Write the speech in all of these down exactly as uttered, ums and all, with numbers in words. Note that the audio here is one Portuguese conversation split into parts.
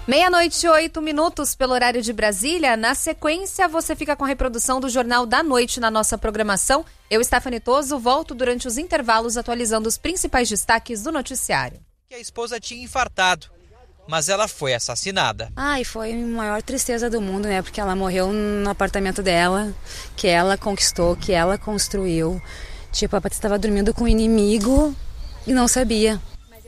Meia-noite e oito minutos pelo horário de Brasília. Na sequência, você fica com a reprodução do Jornal da Noite na nossa programação. Eu, Stephanie Toso, volto durante os intervalos atualizando os principais destaques do noticiário. Que a esposa tinha infartado, mas ela foi assassinada. Ai, foi a maior tristeza do mundo, né? Porque ela morreu no apartamento dela, que ela conquistou, que ela construiu. Tipo, a Patrícia estava dormindo com o inimigo e não sabia.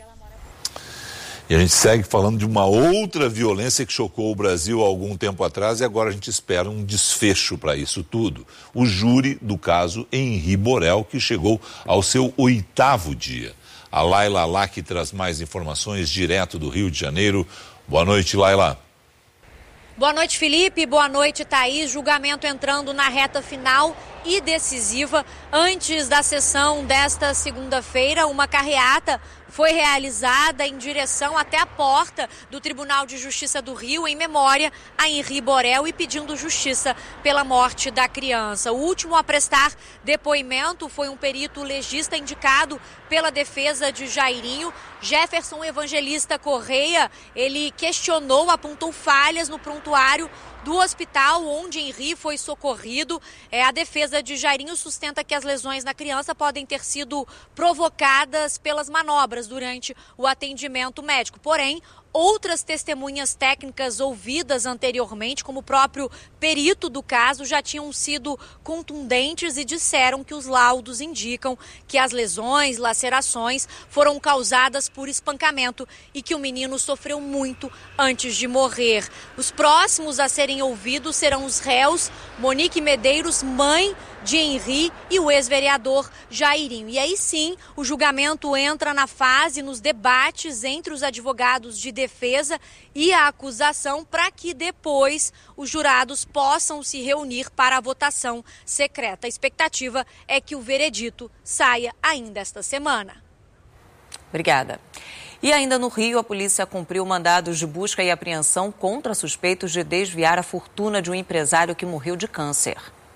E a gente segue falando de uma outra violência que chocou o Brasil há algum tempo atrás e agora a gente espera um desfecho para isso tudo. O júri do caso Henri Borel, que chegou ao seu oitavo dia. A Laila Lack traz mais informações direto do Rio de Janeiro. Boa noite, Laila. Boa noite, Felipe. Boa noite, Thaís. Julgamento entrando na reta final e decisiva. Antes da sessão desta segunda-feira, uma carreata foi realizada em direção até a porta do Tribunal de Justiça do Rio, em memória a Henri Borel e pedindo justiça pela morte da criança. O último a prestar depoimento foi um perito legista indicado pela defesa de Jairinho, Jefferson Evangelista Correia. Ele questionou, apontou falhas no prontuário do hospital onde Henri foi socorrido. É, a defesa de Jairinho sustenta que as lesões na criança podem ter sido provocadas pelas manobras durante o atendimento médico. Porém, outras testemunhas técnicas ouvidas anteriormente, como o próprio perito do caso, já tinham sido contundentes e disseram que os laudos indicam que as lesões, lacerações foram causadas por espancamento e que o menino sofreu muito antes de morrer. Os próximos a serem ouvidos serão os réus Monique Medeiros, mãe de Henri, e o ex-vereador Jairinho. E aí sim, o julgamento entra na fase, nos debates entre os advogados de defesa e a acusação, para que depois os jurados possam se reunir para a votação secreta. A expectativa é que o veredito saia ainda esta semana. Obrigada. E ainda no Rio, a polícia cumpriu mandados de busca e apreensão contra suspeitos de desviar a fortuna de um empresário que morreu de câncer.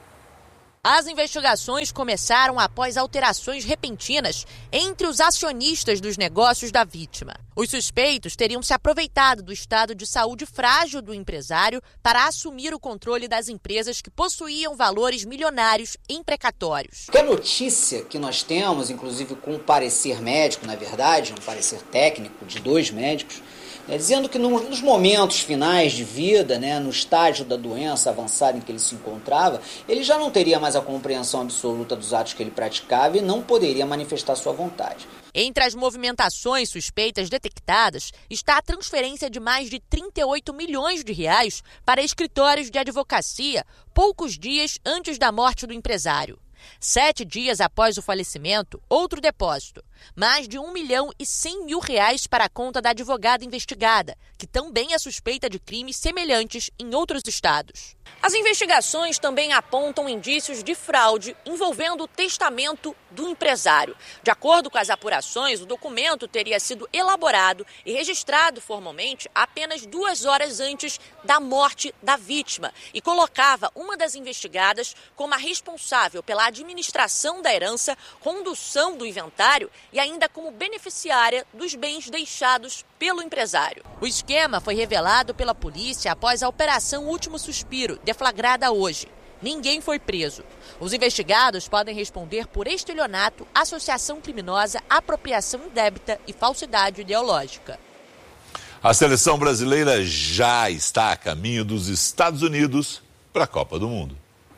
As investigações começaram após alterações repentinas entre os acionistas dos negócios da vítima. Os suspeitos teriam se aproveitado do estado de saúde frágil do empresário para assumir o controle das empresas que possuíam valores milionários em precatórios. A notícia que nós temos, inclusive com um parecer médico, na verdade, um parecer técnico de dois médicos, É, dizendo que no, nos momentos finais de vida, né, no estágio da doença avançada em que ele se encontrava, ele já não teria mais a compreensão absoluta dos atos que ele praticava e não poderia manifestar sua vontade. Entre as movimentações suspeitas detectadas está a transferência de mais de trinta e oito milhões de reais para escritórios de advocacia poucos dias antes da morte do empresário. Sete dias após o falecimento, outro depósito. Mais de um milhão e cem mil reais para a conta da advogada investigada, que também é suspeita de crimes semelhantes em outros estados. As investigações também apontam indícios de fraude envolvendo o testamento do empresário. De acordo com as apurações, o documento teria sido elaborado e registrado formalmente apenas duas horas antes da morte da vítima e colocava uma das investigadas como a responsável pela administração da herança, condução do inventário e ainda como beneficiária dos bens deixados pelo empresário. O esquema foi revelado pela polícia após a Operação Último Suspiro, deflagrada hoje. Ninguém foi preso. Os investigados podem responder por estelionato, associação criminosa, apropriação indébita e falsidade ideológica. A seleção brasileira já está a caminho dos Estados Unidos para a Copa do Mundo.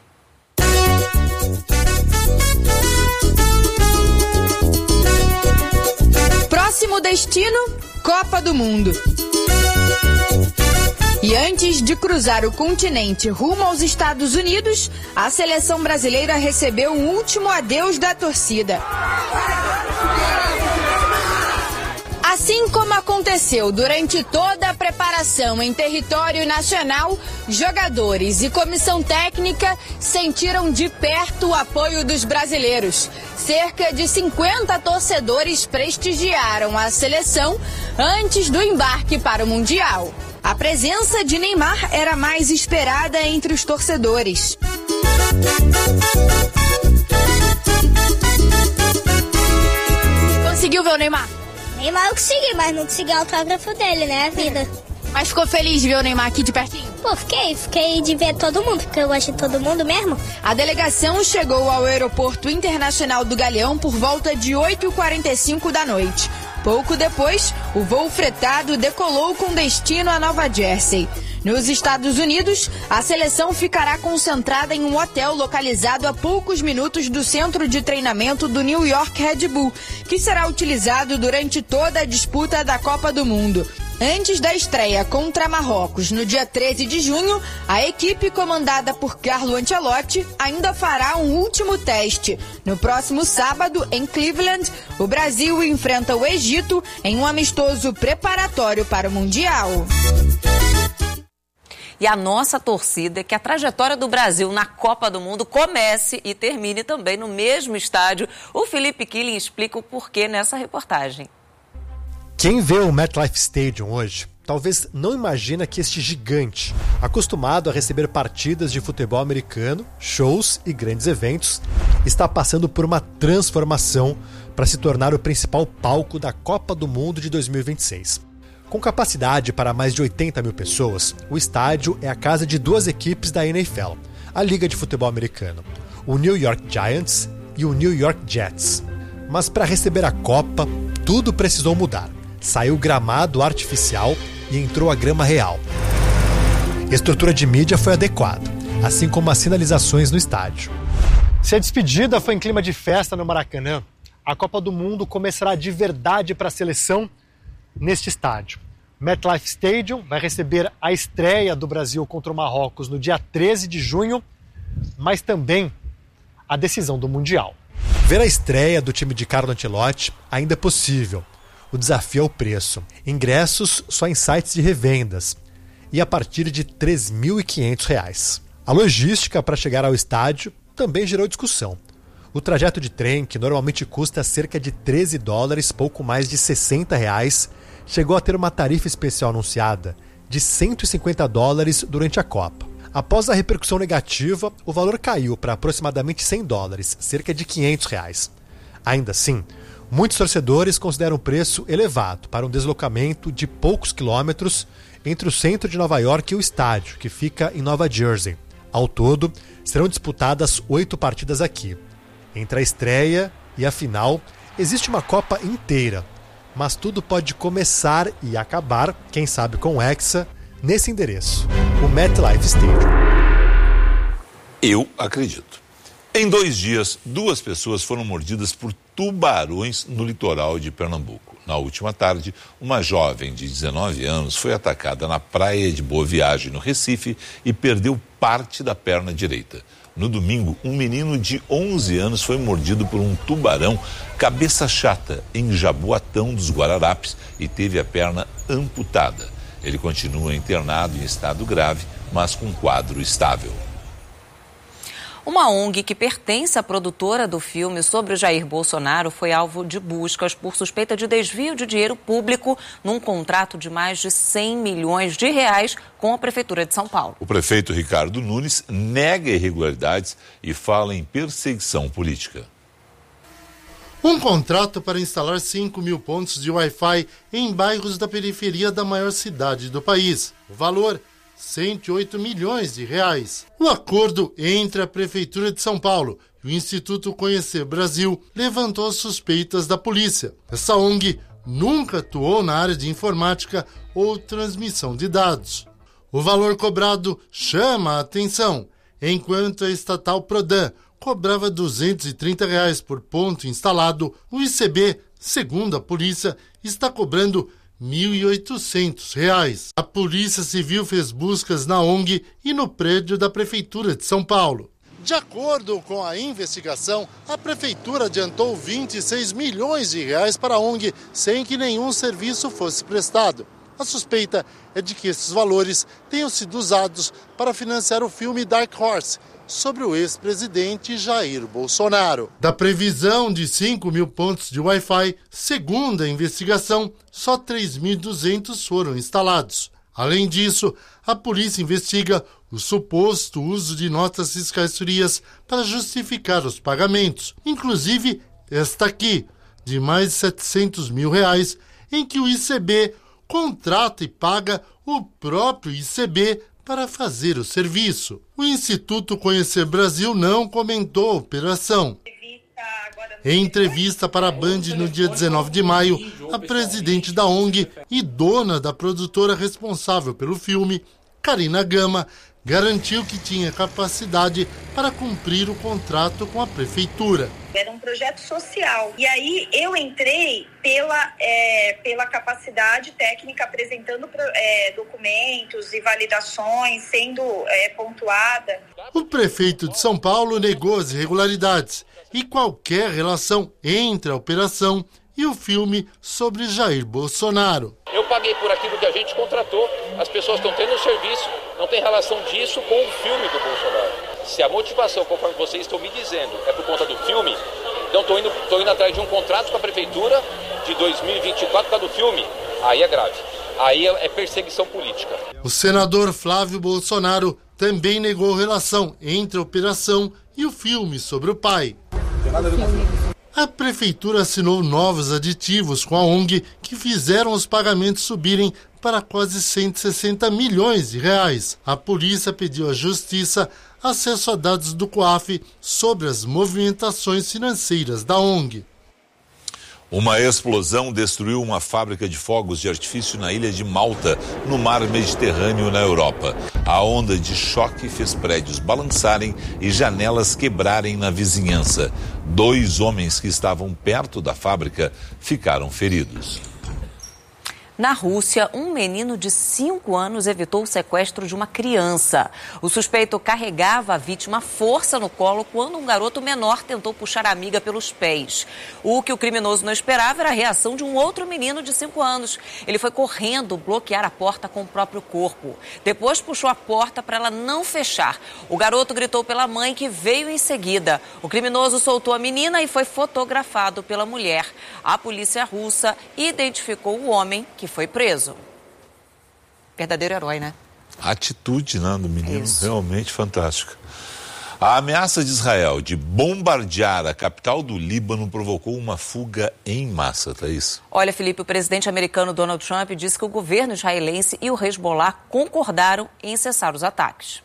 Próximo destino, Copa do Mundo. E antes de cruzar o continente rumo aos Estados Unidos, a seleção brasileira recebeu o último adeus da torcida. Assim como aconteceu durante toda a preparação em território nacional, jogadores e comissão técnica sentiram de perto o apoio dos brasileiros. Cerca de cinquenta torcedores prestigiaram a seleção antes do embarque para o Mundial. A presença de Neymar era mais esperada entre os torcedores. Conseguiu ver o Neymar? Neymar eu consegui, mas não consegui o autógrafo dele, né, a vida? Mas ficou feliz de ver o Neymar aqui de pertinho? Pô, fiquei. Fiquei de ver todo mundo, porque eu gosto de todo mundo mesmo. A delegação chegou ao Aeroporto Internacional do Galeão por volta de oito e quarenta e cinco da noite. Pouco depois, o voo fretado decolou com destino a Nova Jersey. Nos Estados Unidos, a seleção ficará concentrada em um hotel localizado a poucos minutos do centro de treinamento do New York Red Bull, que será utilizado durante toda a disputa da Copa do Mundo. Antes da estreia contra Marrocos, no dia treze de junho, a equipe comandada por Carlo Ancelotti ainda fará um último teste. No próximo sábado, em Cleveland, o Brasil enfrenta o Egito em um amistoso preparatório para o Mundial. E a nossa torcida é que a trajetória do Brasil na Copa do Mundo comece e termine também no mesmo estádio. O Felipe Killing explica o porquê nessa reportagem. Quem vê o MetLife Stadium hoje, talvez não imagina que este gigante, acostumado a receber partidas de futebol americano, shows e grandes eventos, está passando por uma transformação para se tornar o principal palco da Copa do Mundo de dois mil e vinte e seis. Com capacidade para mais de oitenta mil pessoas, o estádio é a casa de duas equipes da N F L, a Liga de Futebol Americano, o New York Giants e o New York Jets. Mas para receber a Copa, tudo precisou mudar. Saiu o gramado artificial e entrou a grama real. A estrutura de mídia foi adequada, assim como as sinalizações no estádio. Se a despedida foi em clima de festa no Maracanã, a Copa do Mundo começará de verdade para a seleção neste estádio. MetLife Stadium vai receber a estreia do Brasil contra o Marrocos no dia treze de junho, mas também a decisão do Mundial. Ver a estreia do time de Carlo Ancelotti ainda é possível. O desafio é o preço. Ingressos só em sites de revendas e a partir de três mil e quinhentos reais. A logística para chegar ao estádio também gerou discussão. O trajeto de trem, que normalmente custa cerca de treze dólares, pouco mais de sessenta reais, chegou a ter uma tarifa especial anunciada de cento e cinquenta dólares durante a Copa. Após a repercussão negativa, o valor caiu para aproximadamente cem dólares, cerca de quinhentos reais. Ainda assim, muitos torcedores consideram o preço elevado para um deslocamento de poucos quilômetros entre o centro de Nova York e o estádio, que fica em Nova Jersey. Ao todo, serão disputadas oito partidas aqui. Entre a estreia e a final, existe uma Copa inteira, mas tudo pode começar e acabar, quem sabe com o Hexa, nesse endereço, o MetLife Stadium. Eu acredito. Em dois dias, duas pessoas foram mordidas por tubarões no litoral de Pernambuco. Na última tarde, uma jovem de dezenove anos foi atacada na praia de Boa Viagem, no Recife, e perdeu parte da perna direita. No domingo, um menino de onze anos foi mordido por um tubarão cabeça chata em Jaboatão dos Guararapes e teve a perna amputada. Ele continua internado em estado grave, mas com quadro estável. Uma O N G que pertence à produtora do filme sobre o Jair Bolsonaro foi alvo de buscas por suspeita de desvio de dinheiro público num contrato de mais de cem milhões de reais com a Prefeitura de São Paulo. O prefeito Ricardo Nunes nega irregularidades e fala em perseguição política. Um contrato para instalar cinco mil pontos de Wi-Fi em bairros da periferia da maior cidade do país. O valor, cento e oito milhões de reais. O acordo entre a Prefeitura de São Paulo e o Instituto Conhecer Brasil levantou suspeitas da polícia. Essa O N G nunca atuou na área de informática ou transmissão de dados. O valor cobrado chama a atenção, enquanto a estatal Prodan cobrava duzentos e trinta reais por ponto instalado, o I C B, segundo a polícia, está cobrando mil e oitocentos reais. A Polícia Civil fez buscas na O N G e no prédio da Prefeitura de São Paulo. De acordo com a investigação, a Prefeitura adiantou vinte e seis milhões de reais para a O N G sem que nenhum serviço fosse prestado. A suspeita é de que esses valores tenham sido usados para financiar o filme Dark Horse, sobre o ex-presidente Jair Bolsonaro. Da previsão de cinco mil pontos de Wi-Fi, segundo a investigação, só três mil e duzentos foram instalados. Além disso, a polícia investiga o suposto uso de notas fiscais frias para justificar os pagamentos, inclusive esta aqui, de mais de setecentos mil reais, em que o I C B contrata e paga o próprio I C B para fazer o serviço. O Instituto Conhecer Brasil não comentou a operação. Em entrevista para a Band no dia dezenove de maio, a presidente da O N G e dona da produtora responsável pelo filme, Karina Gama, garantiu que tinha capacidade para cumprir o contrato com a prefeitura. Era um projeto social. E aí eu entrei pela, é, pela capacidade técnica, apresentando é, documentos e validações, sendo é, pontuada. O prefeito de São Paulo negou as irregularidades e qualquer relação entre a operação e o filme sobre Jair Bolsonaro. Eu paguei por aquilo que a gente contratou, as pessoas estão tendo o serviço, não tem relação disso com o filme do Bolsonaro. Se a motivação, conforme vocês estão me dizendo, é por conta do filme, então estou indo, tô indo atrás de um contrato com a prefeitura de dois mil e vinte e quatro por causa do filme, aí é grave, aí é perseguição política. O senador Flávio Bolsonaro também negou relação entre a operação e o filme sobre o pai. A prefeitura assinou novos aditivos com a O N G que fizeram os pagamentos subirem para quase cento e sessenta milhões de reais. A polícia pediu à justiça acesso a dados do COAF sobre as movimentações financeiras da O N G. Uma explosão destruiu uma fábrica de fogos de artifício na ilha de Malta, no mar Mediterrâneo, na Europa. A onda de choque fez prédios balançarem e janelas quebrarem na vizinhança. Dois homens que estavam perto da fábrica ficaram feridos. Na Rússia, um menino de cinco anos evitou o sequestro de uma criança. O suspeito carregava a vítima à força no colo quando um garoto menor tentou puxar a amiga pelos pés. O que o criminoso não esperava era a reação de um outro menino de cinco anos. Ele foi correndo bloquear a porta com o próprio corpo. Depois puxou a porta para ela não fechar. O garoto gritou pela mãe, que veio em seguida. O criminoso soltou a menina e foi fotografado pela mulher. A polícia russa identificou o homem que que foi preso. Verdadeiro herói, né? A atitude, né, do menino, Isso. realmente fantástica. A ameaça de Israel de bombardear a capital do Líbano provocou uma fuga em massa, Thaís. Olha, Felipe, o presidente americano Donald Trump disse que o governo israelense e o Hezbollah concordaram em cessar os ataques.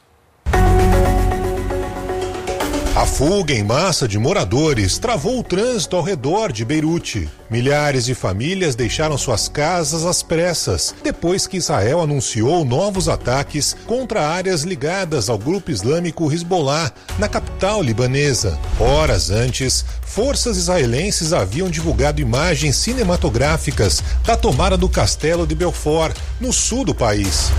A fuga em massa de moradores travou o trânsito ao redor de Beirute. Milhares de famílias deixaram suas casas às pressas, depois que Israel anunciou novos ataques contra áreas ligadas ao grupo islâmico Hezbollah, na capital libanesa. Horas antes, forças israelenses haviam divulgado imagens cinematográficas da tomada do castelo de Belfort, no sul do país.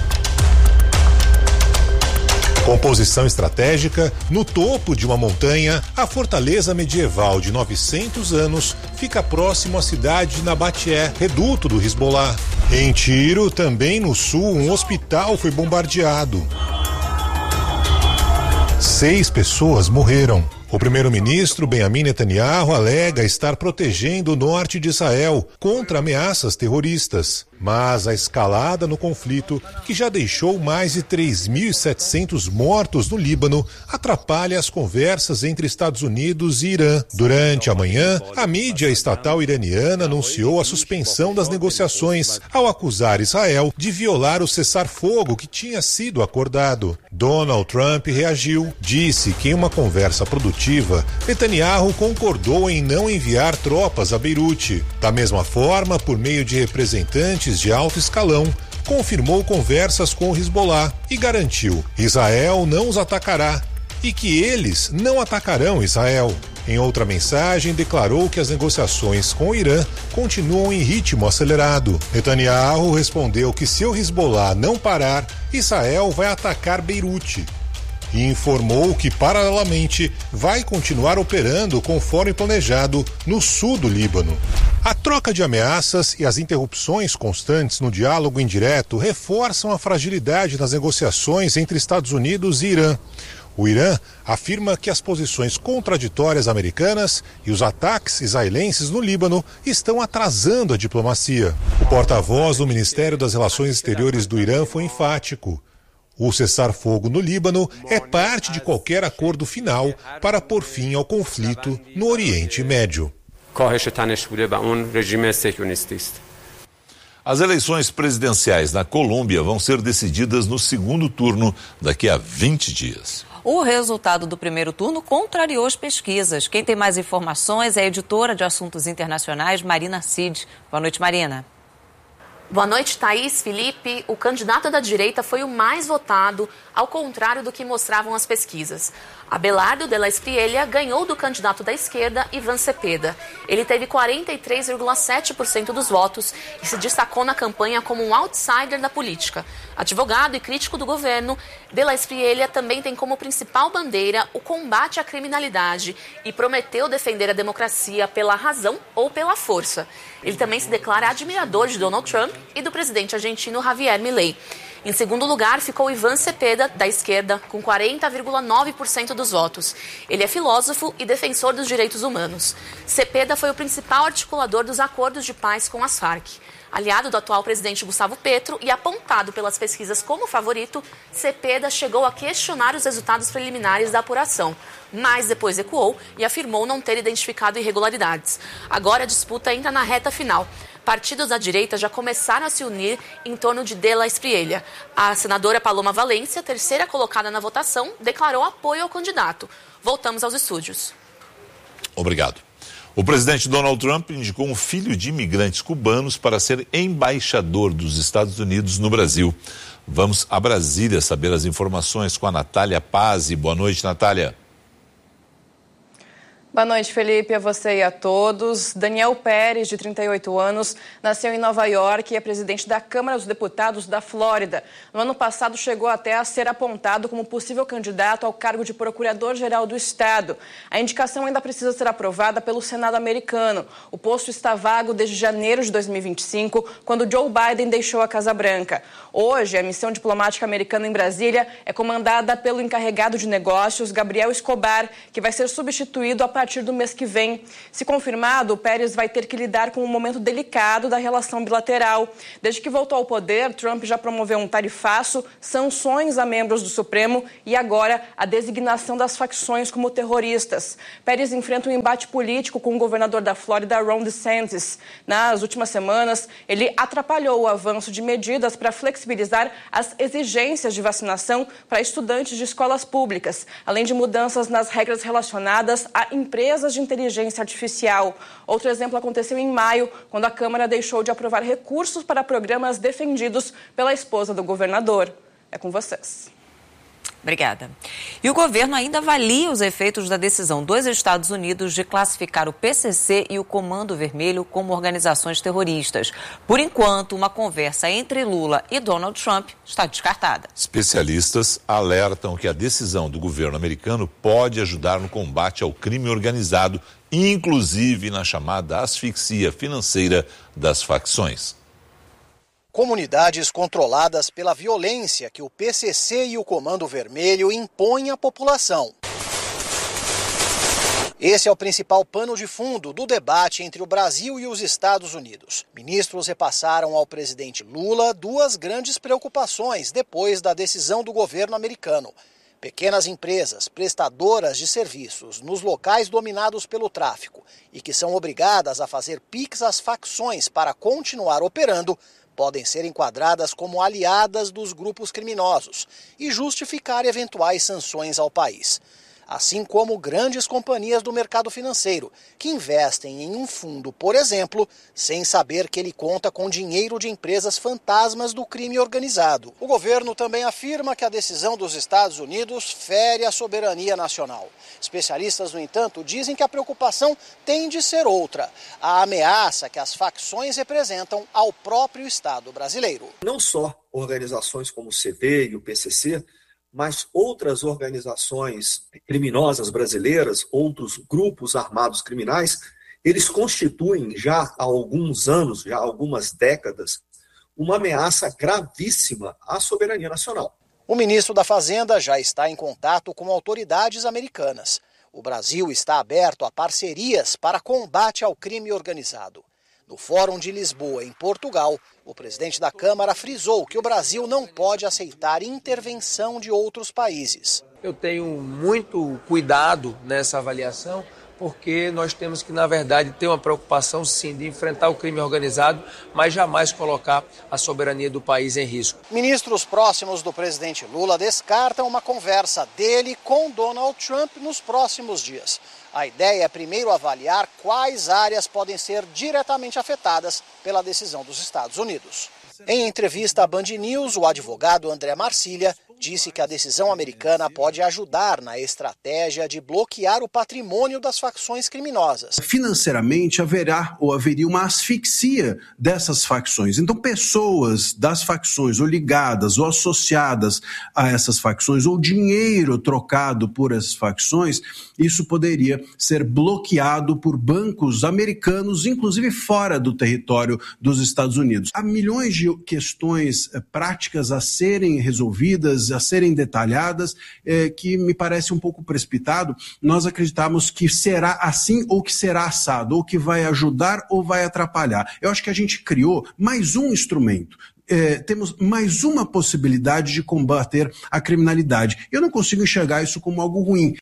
Composição estratégica, no topo de uma montanha, a fortaleza medieval de novecentos anos fica próximo à cidade de Nabaté, reduto do Hezbollah. Em Tiro, também no sul, um hospital foi bombardeado. Seis pessoas morreram. O primeiro-ministro Benjamin Netanyahu alega estar protegendo o norte de Israel contra ameaças terroristas. Mas a escalada no conflito, que já deixou mais de três mil e setecentos mortos no Líbano, atrapalha as conversas entre Estados Unidos e Irã. Durante a manhã, a mídia estatal iraniana anunciou a suspensão das negociações, ao acusar Israel de violar o cessar-fogo que tinha sido acordado. Donald Trump reagiu, disse que em uma conversa produtiva, Netanyahu concordou em não enviar tropas a Beirute. Da mesma forma, por meio de representantes de alto escalão, confirmou conversas com o Hezbollah e garantiu: Israel não os atacará e que eles não atacarão Israel. Em outra mensagem, declarou que as negociações com o Irã continuam em ritmo acelerado. Netanyahu respondeu que se o Hezbollah não parar, Israel vai atacar Beirute. E informou que, paralelamente, vai continuar operando conforme planejado no sul do Líbano. A troca de ameaças e as interrupções constantes no diálogo indireto reforçam a fragilidade das negociações entre Estados Unidos e Irã. O Irã afirma que as posições contraditórias americanas e os ataques israelenses no Líbano estão atrasando a diplomacia. O porta-voz do Ministério das Relações Exteriores do Irã foi enfático. O cessar-fogo no Líbano é parte de qualquer acordo final para pôr fim ao conflito no Oriente Médio. As eleições presidenciais na Colômbia vão ser decididas no segundo turno daqui a vinte dias. O resultado do primeiro turno contrariou as pesquisas. Quem tem mais informações é a editora de assuntos internacionais, Marina Cid. Boa noite, Marina. Boa noite, Thaís, Felipe. O candidato da direita foi o mais votado, ao contrário do que mostravam as pesquisas. Abelardo de la Espriella ganhou do candidato da esquerda, Iván Cepeda. Ele teve quarenta e três vírgula sete por cento dos votos e se destacou na campanha como um outsider da política. Advogado e crítico do governo, de la Espriella também tem como principal bandeira o combate à criminalidade e prometeu defender a democracia pela razão ou pela força. Ele também se declara admirador de Donald Trump e do presidente argentino Javier Milei. Em segundo lugar, ficou Iván Cepeda, da esquerda, com quarenta vírgula nove por cento dos votos. Ele é filósofo e defensor dos direitos humanos. Cepeda foi o principal articulador dos acordos de paz com as Farc. Aliado do atual presidente Gustavo Petro e apontado pelas pesquisas como favorito, Cepeda chegou a questionar os resultados preliminares da apuração, mas depois recuou e afirmou não ter identificado irregularidades. Agora a disputa entra na reta final. Partidos da direita já começaram a se unir em torno de de la Espriella. A senadora Paloma Valência, terceira colocada na votação, declarou apoio ao candidato. Voltamos aos estúdios. Obrigado. O presidente Donald Trump indicou um filho de imigrantes cubanos para ser embaixador dos Estados Unidos no Brasil. Vamos a Brasília saber as informações com a Natália Pazzi. Boa noite, Natália. Boa noite, Felipe, a você e a todos. Daniel Pérez, de trinta e oito anos, nasceu em Nova York e é presidente da Câmara dos Deputados da Flórida. No ano passado, chegou até a ser apontado como possível candidato ao cargo de Procurador-Geral do Estado. A indicação ainda precisa ser aprovada pelo Senado americano. O posto está vago desde janeiro de dois mil e vinte e cinco, quando Joe Biden deixou a Casa Branca. Hoje, a missão diplomática americana em Brasília é comandada pelo encarregado de negócios, Gabriel Escobar, que vai ser substituído a partir do mês que vem. Se confirmado, o Pérez vai ter que lidar com um momento delicado da relação bilateral. Desde que voltou ao poder, Trump já promoveu um tarifaço, sanções a membros do Supremo e agora a designação das facções como terroristas. Pérez enfrenta um embate político com o governador da Flórida, Ron DeSantis. Nas últimas semanas, ele atrapalhou o avanço de medidas para flexibilizar as exigências de vacinação para estudantes de escolas públicas, além de mudanças nas regras relacionadas a empresas de inteligência artificial. Outro exemplo aconteceu em maio, quando a Câmara deixou de aprovar recursos para programas defendidos pela esposa do governador. É com vocês. Obrigada. E o governo ainda avalia os efeitos da decisão dos Estados Unidos de classificar o P C C e o Comando Vermelho como organizações terroristas. Por enquanto, uma conversa entre Lula e Donald Trump está descartada. Especialistas alertam que a decisão do governo americano pode ajudar no combate ao crime organizado, inclusive na chamada asfixia financeira das facções. Comunidades controladas pela violência que o P C C e o Comando Vermelho impõem à população. Esse é o principal pano de fundo do debate entre o Brasil e os Estados Unidos. Ministros repassaram ao presidente Lula duas grandes preocupações depois da decisão do governo americano. Pequenas empresas prestadoras de serviços nos locais dominados pelo tráfico e que são obrigadas a fazer pix às facções para continuar operando podem ser enquadradas como aliadas dos grupos criminosos e justificar eventuais sanções ao país. Assim como grandes companhias do mercado financeiro, que investem em um fundo, por exemplo, sem saber que ele conta com dinheiro de empresas fantasmas do crime organizado. O governo também afirma que a decisão dos Estados Unidos fere a soberania nacional. Especialistas, no entanto, dizem que a preocupação tem de ser outra: a ameaça que as facções representam ao próprio Estado brasileiro. Não só organizações como o C D e o P C C, mas outras organizações criminosas brasileiras, outros grupos armados criminais, eles constituem já há alguns anos, já há algumas décadas, uma ameaça gravíssima à soberania nacional. O ministro da Fazenda já está em contato com autoridades americanas. O Brasil está aberto a parcerias para combate ao crime organizado. No Fórum de Lisboa, em Portugal, o presidente da Câmara frisou que o Brasil não pode aceitar intervenção de outros países. Eu tenho muito cuidado nessa avaliação, porque nós temos que, na verdade, ter uma preocupação, sim, de enfrentar o crime organizado, mas jamais colocar a soberania do país em risco. Ministros próximos do presidente Lula descartam uma conversa dele com Donald Trump nos próximos dias. A ideia é primeiro avaliar quais áreas podem ser diretamente afetadas pela decisão dos Estados Unidos. Em entrevista à Band News, o advogado André Marcília disse que a decisão americana pode ajudar na estratégia de bloquear o patrimônio das facções criminosas. Financeiramente haverá ou haveria uma asfixia dessas facções. Então, pessoas das facções ou ligadas ou associadas a essas facções ou dinheiro trocado por essas facções, isso poderia ser bloqueado por bancos americanos, inclusive fora do território dos Estados Unidos. Há milhões de questões práticas a serem resolvidas, a serem detalhadas, eh, que me parece um pouco precipitado. Nós acreditamos que será assim ou que será assado, ou que vai ajudar ou vai atrapalhar. Eu acho que a gente criou mais um instrumento. É, temos mais uma possibilidade de combater a criminalidade. Eu não consigo enxergar isso como algo ruim.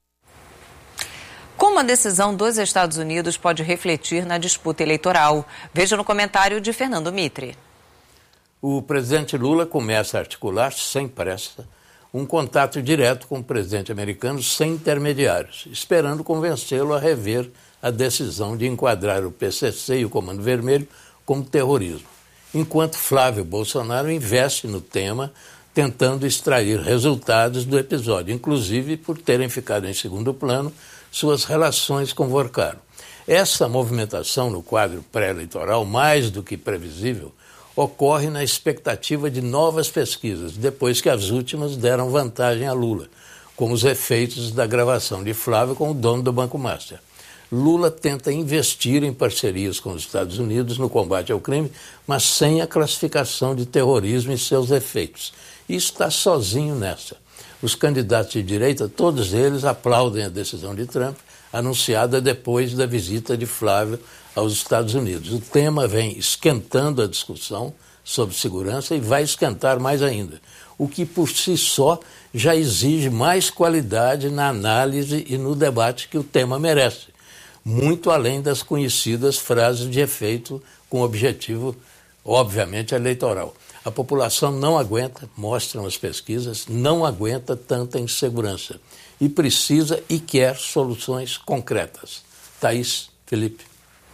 Como a decisão dos Estados Unidos pode refletir na disputa eleitoral? Veja no comentário de Fernando Mitre. O presidente Lula começa a articular, sem pressa, um contato direto com o presidente americano sem intermediários, esperando convencê-lo a rever a decisão de enquadrar o P C C e o Comando Vermelho como terrorismo, enquanto Flávio Bolsonaro investe no tema, tentando extrair resultados do episódio, inclusive por terem ficado em segundo plano suas relações com Vorcaro. Essa movimentação no quadro pré-eleitoral, mais do que previsível, ocorre na expectativa de novas pesquisas, depois que as últimas deram vantagem a Lula, como os efeitos da gravação de Flávio com o dono do Banco Master. Lula tenta investir em parcerias com os Estados Unidos no combate ao crime, mas sem a classificação de terrorismo e seus efeitos. E está sozinho nessa. Os candidatos de direita, todos eles aplaudem a decisão de Trump, anunciada depois da visita de Flávio aos Estados Unidos. O tema vem esquentando a discussão sobre segurança e vai esquentar mais ainda, o que por si só já exige mais qualidade na análise e no debate que o tema merece, muito além das conhecidas frases de efeito com objetivo, obviamente, eleitoral. A população não aguenta, mostram as pesquisas, não aguenta tanta insegurança e precisa e quer soluções concretas. Thaís, Felipe.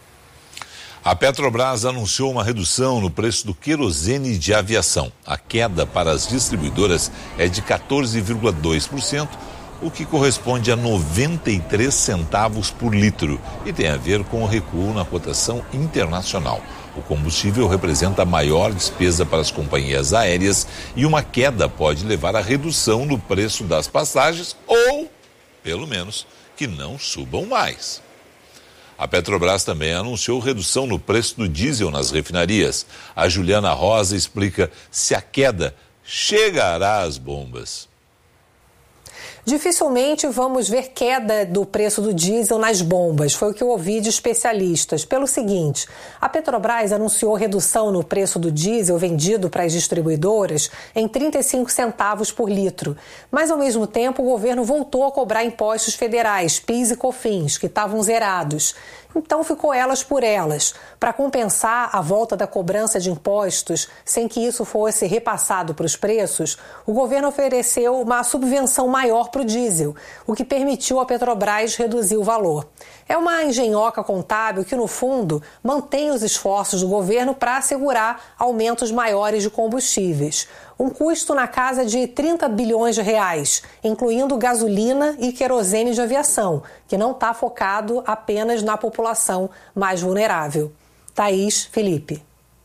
A Petrobras anunciou uma redução no preço do querosene de aviação. A queda para as distribuidoras é de quatorze vírgula dois por cento, o que corresponde a noventa e três centavos por litro e tem a ver com o recuo na cotação internacional. O combustível representa a maior despesa para as companhias aéreas e uma queda pode levar à redução no preço das passagens ou, pelo menos, que não subam mais. A Petrobras também anunciou redução no preço do diesel nas refinarias. A Juliana Rosa explica se a queda chegará às bombas. Dificilmente vamos ver queda do preço do diesel nas bombas, foi o que eu ouvi de especialistas. Pelo seguinte, a Petrobras anunciou redução no preço do diesel vendido para as distribuidoras em trinta e cinco centavos por litro. Mas, ao mesmo tempo, o governo voltou a cobrar impostos federais, PIS e COFINS, que estavam zerados. Então ficou elas por elas. Para compensar a volta da cobrança de impostos, sem que isso fosse repassado para os preços, o governo ofereceu uma subvenção maior para o diesel, o que permitiu a Petrobras reduzir o valor. É uma engenhoca contábil que, no fundo, mantém os esforços do governo para assegurar aumentos maiores de combustíveis. Um custo na casa de trinta bilhões de reais, incluindo gasolina e querosene de aviação, que não está focado apenas na população mais vulnerável. Thaís, Felipe.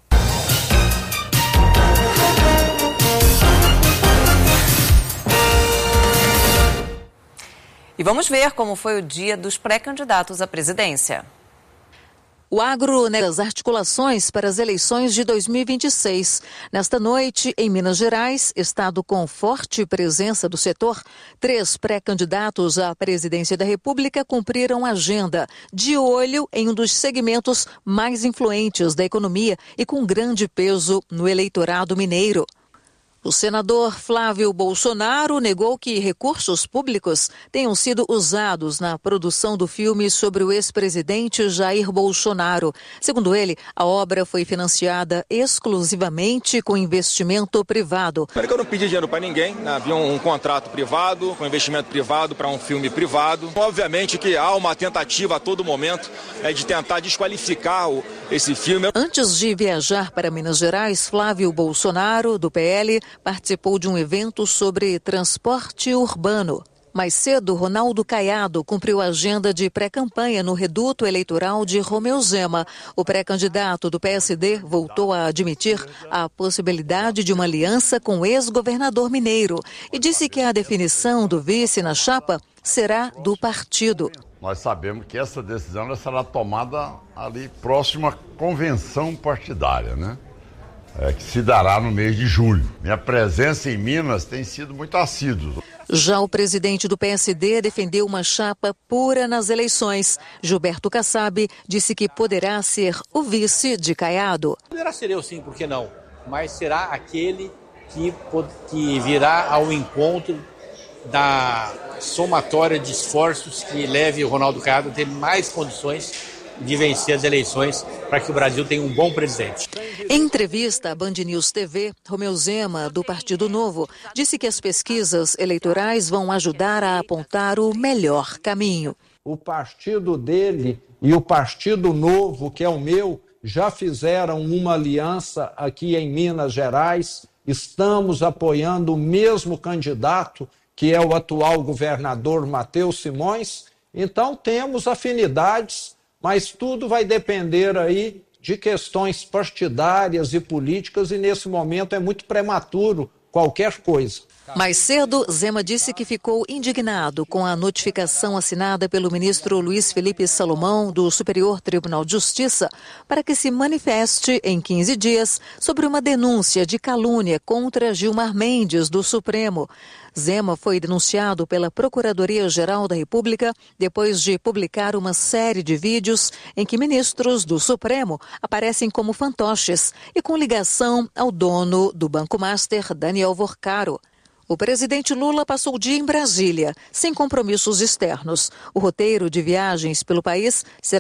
E vamos ver como foi o dia dos pré-candidatos à presidência. O agro nas articulações para as eleições de dois mil e vinte e seis. Nesta noite, em Minas Gerais, estado com forte presença do setor, três pré-candidatos à presidência da República cumpriram a agenda, de olho em um dos segmentos mais influentes da economia e com grande peso no eleitorado mineiro. O senador Flávio Bolsonaro negou que recursos públicos tenham sido usados na produção do filme sobre o ex-presidente Jair Bolsonaro. Segundo ele, a obra foi financiada exclusivamente com investimento privado. Eu não pedi dinheiro para ninguém, né? Havia um, um contrato privado, com investimento privado para um filme privado. Obviamente que há uma tentativa a todo momento é, de tentar desqualificar o, esse filme. Antes de viajar para Minas Gerais, Flávio Bolsonaro, do P L, participou de um evento sobre transporte urbano. Mais cedo, Ronaldo Caiado cumpriu a agenda de pré-campanha no reduto eleitoral de Romeu Zema. O pré-candidato do P S D voltou a admitir a possibilidade de uma aliança com o ex-governador mineiro e disse que a definição do vice na chapa será do partido. Nós sabemos que essa decisão será tomada ali próxima à convenção partidária, né? É, que se dará no mês de julho. Minha presença em Minas tem sido muito assídua. Já o presidente do P S D defendeu uma chapa pura nas eleições. Gilberto Kassab disse que poderá ser o vice de Caiado. Poderá ser eu sim, por que não? Mas será aquele que, que virá ao encontro da somatória de esforços que leve o Ronaldo Caiado a ter mais condições de vencer as eleições para que o Brasil tenha um bom presidente. Em entrevista à Band News T V, Romeu Zema, do Partido Novo, disse que as pesquisas eleitorais vão ajudar a apontar o melhor caminho. O partido dele e o Partido Novo, que é o meu, já fizeram uma aliança aqui em Minas Gerais. Estamos apoiando o mesmo candidato, que é o atual governador Matheus Simões. Então temos afinidades, mas tudo vai depender aí de questões partidárias e políticas e nesse momento é muito prematuro qualquer coisa. Mais cedo, Zema disse que ficou indignado com a notificação assinada pelo ministro Luiz Felipe Salomão do Superior Tribunal de Justiça para que se manifeste em quinze dias sobre uma denúncia de calúnia contra Gilmar Mendes do Supremo. Zema foi denunciado pela Procuradoria-Geral da República depois de publicar uma série de vídeos em que ministros do Supremo aparecem como fantoches e com ligação ao dono do Banco Master, Daniel Vorcaro. O presidente Lula passou o dia em Brasília, sem compromissos externos. O roteiro de viagens pelo país será